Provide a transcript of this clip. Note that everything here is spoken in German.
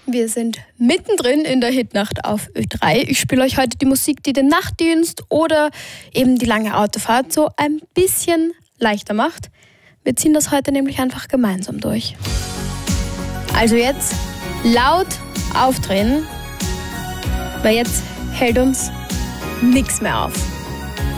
Wir sind mittendrin in der Hitnacht auf Ö3. Ich spiele euch heute die Musik, die den Nachtdienst oder eben die lange Autofahrt so ein bisschen leichter macht. Wir ziehen das heute nämlich einfach gemeinsam durch. Also jetzt laut aufdrehen, weil jetzt hält uns nichts mehr auf.